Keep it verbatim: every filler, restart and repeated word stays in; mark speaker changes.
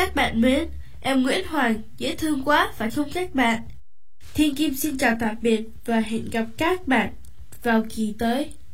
Speaker 1: Các bạn mến, em Nguyễn Hoàng, dễ thương quá phải không các bạn? Thiên Kim xin chào tạm biệt và hẹn gặp các bạn vào kỳ tới.